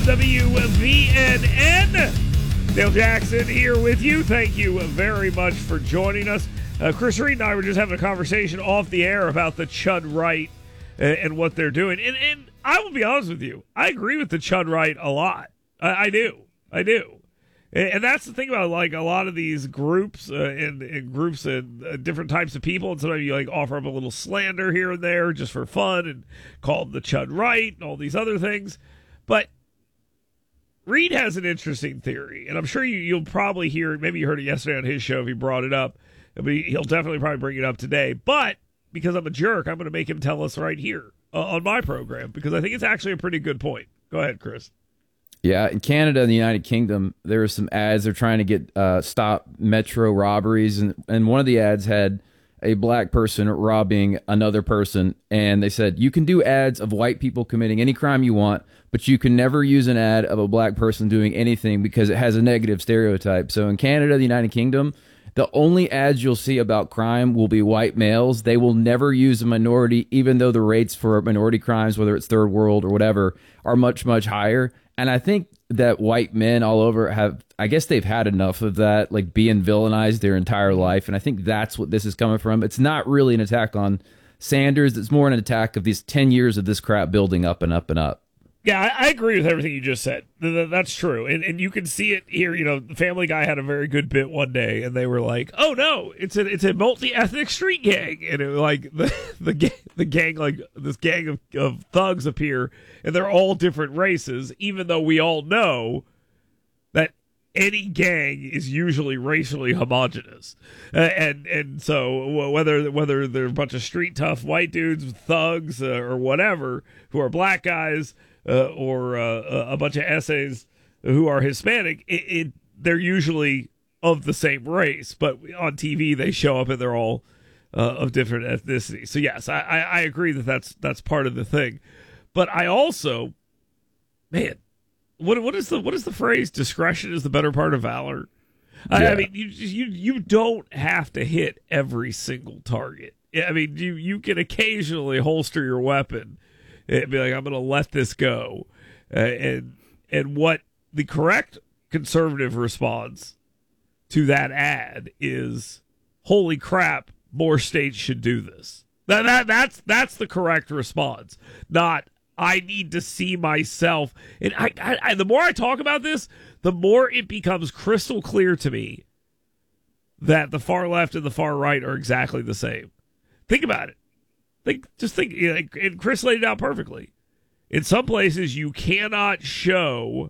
WVNN. Dale Jackson here with you. Thank you very much for joining us. Chris Reed and I were just having a conversation off the air about the Chud Right and what they're doing. And I will be honest with you, I agree with the Chud Right a lot. I do. And that's the thing about like a lot of these groups and different types of people. And sometimes you like offer up a little slander here and there just for fun and call them the Chud Right and all these other things. But Reed has an interesting theory, and I'm sure you'll probably hear it. Maybe you heard it yesterday on his show if he brought it up. He'll definitely probably bring it up today. But because I'm a jerk, I'm going to make him tell us right here on my program because I think it's actually a pretty good point. Go ahead, Chris. Yeah, in Canada and the United Kingdom, there are some ads. They're trying to get stop metro robberies, and one of the ads had a black person robbing another person, and they said, you can do ads of white people committing any crime you want, but you can never use an ad of a black person doing anything because it has a negative stereotype. So in Canada, the United Kingdom, the only ads you'll see about crime will be white males. They will never use a minority, even though the rates for minority crimes, whether it's third world or whatever, are much, much higher. And I think that white men all over I guess they've had enough of that, like being villainized their entire life. And I think that's what this is coming from. It's not really an attack on Sanders. It's more an attack of these 10 years of this crap building up and up and up. Yeah, I agree with everything you just said. That's true. And you can see it here. You know, the Family Guy had a very good bit one day, and they were like, oh, no, it's a multi-ethnic street gang. And it was like the gang, like this gang of thugs appear, and they're all different races, even though we all know that any gang is usually racially homogenous. And so whether they're a bunch of street tough white dudes, thugs, or whatever, who are black guys, or a bunch of essays who are Hispanic, they're usually of the same race, but on TV they show up and they're all of different ethnicities. So yes, I agree that's part of the thing. But I also, man, what is the phrase? Discretion is the better part of valor. Yeah. I mean, you don't have to hit every single target. I mean, you can occasionally holster your weapon and be like, I'm going to let this go. And what the correct conservative response to that ad is, holy crap, more states should do this. That's the correct response. Not, I need to see myself. And I the more I talk about this, the more it becomes crystal clear to me that the far left and the far right are exactly the same. Think about it. Just think, and Chris laid it out perfectly. In some places, you cannot show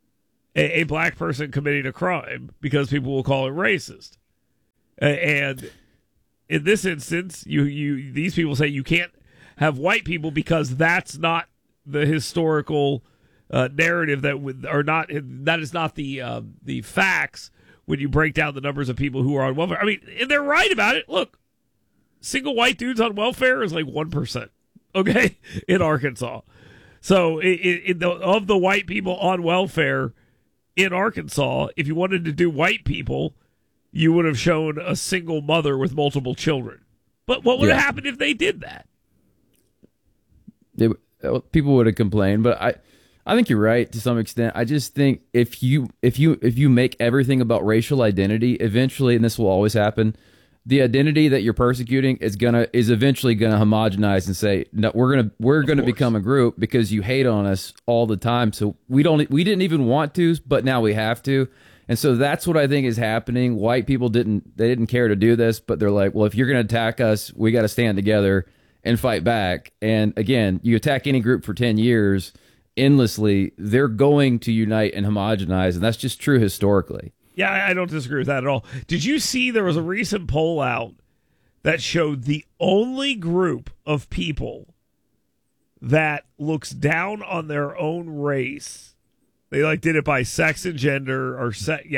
a black person committing a crime because people will call it racist. And in this instance, these people say you can't have white people because that's not the historical narrative that is not the facts when you break down the numbers of people who are on welfare. I mean, and they're right about it. Look. Single white dudes on welfare is like 1%, okay, in Arkansas. So of the white people on welfare in Arkansas, if you wanted to do white people, you would have shown a single mother with multiple children. But what would have happened if they did that? People would have complained, but I think you're right to some extent. I just think if you make everything about racial identity, eventually, and this will always happen, the identity that you're persecuting is eventually gonna homogenize and say, no, we're gonna become a group because you hate on us all the time. So we didn't even want to, but now we have to. And so that's what I think is happening. White people didn't care to do this, but they're like, well, if you're gonna attack us, we got to stand together and fight back. And again, you attack any group for 10 years endlessly, they're going to unite and homogenize, and that's just true historically. Yeah, I don't disagree with that at all. Did you see there was a recent poll out that showed the only group of people that looks down on their own race? They did it by sex and gender, or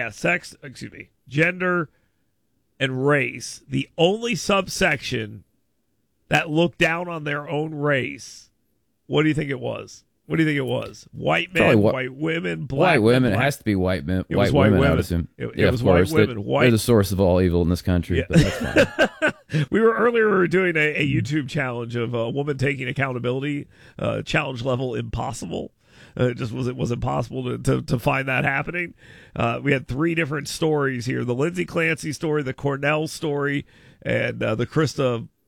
gender and race. The only subsection that looked down on their own race. What do you think it was? White men, white women, black white women. Black. It has to be white men. It was white women. I would assume. It was white women. They're the source of all evil in this country. Yeah. But that's fine. We were doing a YouTube challenge of a woman taking accountability, challenge level impossible. It just wasn't possible to find that happening. We had 3 different stories here: the Lindsay Clancy story, the Cornell story, and the Krista